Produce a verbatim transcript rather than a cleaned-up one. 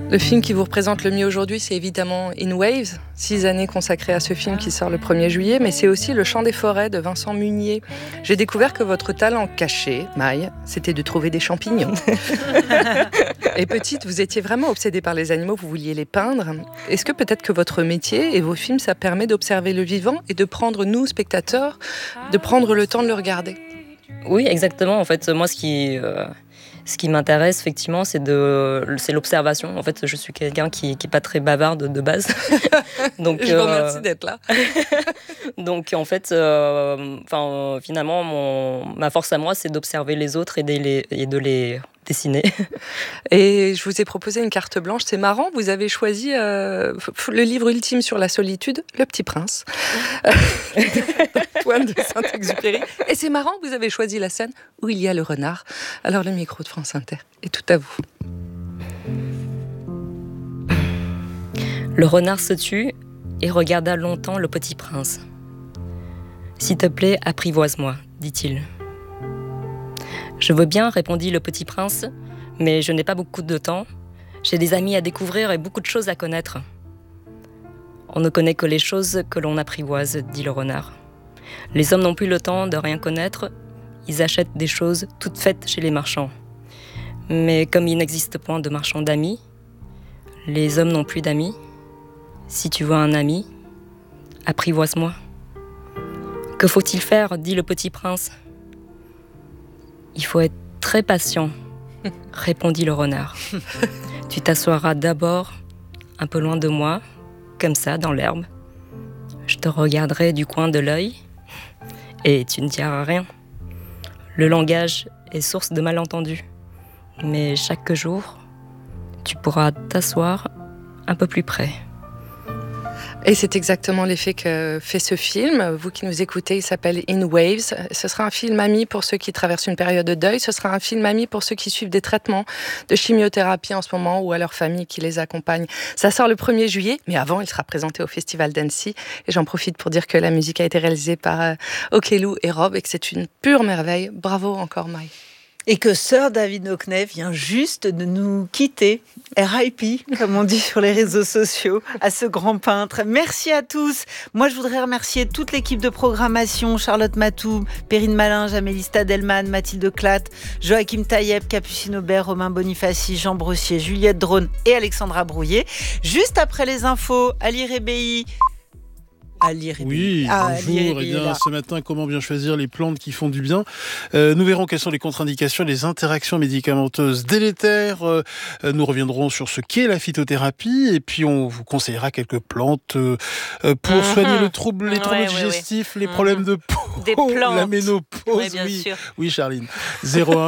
Le film qui vous représente le mieux aujourd'hui, c'est évidemment In Waves, six années consacrées à ce film qui sort le premier juillet, mais c'est aussi Le Chant des forêts de Vincent Munier. J'ai découvert que votre talent caché, Maï, c'était de trouver des champignons. Et petite, vous étiez vraiment obsédée par les animaux, vous vouliez les peindre. Est-ce que peut-être que votre métier et vos films, ça permet d'observer le vivant et de prendre, nous, spectateurs, de prendre le temps de le regarder ? Oui, exactement. En fait, moi, ce qui... Euh... Ce qui m'intéresse, effectivement, c'est, de, c'est l'observation. En fait, je suis quelqu'un qui n'est pas très bavarde de base. Donc, je vous remercie euh, d'être là. Donc, en fait, euh, enfin, finalement, mon, ma force à moi, c'est d'observer les autres et de les, et de les dessiner. Et je vous ai proposé une carte blanche. C'est marrant, vous avez choisi euh, le livre ultime sur la solitude, Le Petit Prince, d'Antoine de Saint-Exupéry. Et c'est marrant, vous avez choisi la scène où il y a le renard. Alors le micro de France Inter est tout à vous. Le renard se tut et regarda longtemps le petit prince. « S'il te plaît, apprivoise-moi, dit-il. » « Je veux bien, répondit le petit prince, mais je n'ai pas beaucoup de temps. J'ai des amis à découvrir et beaucoup de choses à connaître. » « On ne connaît que les choses que l'on apprivoise, dit le renard. Les hommes n'ont plus le temps de rien connaître, ils achètent des choses toutes faites chez les marchands. Mais comme il n'existe point de marchands d'amis, les hommes n'ont plus d'amis. Si tu veux un ami, apprivoise-moi. « Que faut-il faire, dit le petit prince. Il faut être très patient, répondit le renard. Tu t'assoiras d'abord un peu loin de moi, comme ça, dans l'herbe. Je te regarderai du coin de l'œil et tu ne diras rien. Le langage est source de malentendus, mais chaque jour, tu pourras t'asseoir un peu plus près. » Et c'est exactement l'effet que fait ce film. Vous qui nous écoutez, il s'appelle In Waves. Ce sera un film ami pour ceux qui traversent une période de deuil. Ce sera un film ami pour ceux qui suivent des traitements de chimiothérapie en ce moment ou à leur famille qui les accompagne. Ça sort le premier juillet, mais avant, il sera présenté au Festival d'Annecy. Et j'en profite pour dire que la musique a été réalisée par euh, Okelou et Rob et que c'est une pure merveille. Bravo encore, Maï. Et que Sir David Hockney vient juste de nous quitter. R I P, comme on dit sur les réseaux sociaux, à ce grand peintre. Merci à tous. Moi, je voudrais remercier toute l'équipe de programmation, Charlotte Matou, Perrine Malinge, Amélie Stadelman, Mathilde Clatte, Joachim Taïeb, Capucine Aubert, Romain Bonifaci, Jean Brossier, Juliette Drone et Alexandra Brouillet. Juste après les infos, Ali Rebéi. Ali oui, ah, bonjour. Eh bien, ce matin, comment bien choisir les plantes qui font du bien. Euh, nous verrons quelles sont les contre-indications, les interactions médicamenteuses délétères. Euh, nous reviendrons sur ce qu'est la phytothérapie et puis on vous conseillera quelques plantes euh, pour mmh. soigner le trouble, les troubles ouais, digestifs, ouais, ouais. les mmh. problèmes de peau, Des plantes. la ménopause. Ouais, bien oui, sûr. oui, Charline. zéro un